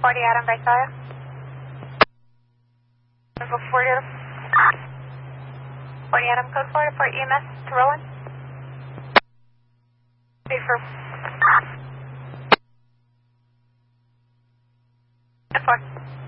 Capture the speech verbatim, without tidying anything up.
forty Adam Visalia. forty, forty Adam, code four for E M S to Rowan. Be for four.